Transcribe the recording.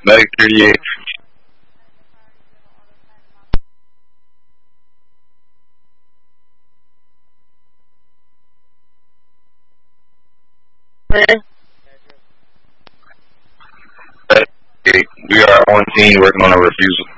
Medic 38. We are on scene working on a refusal.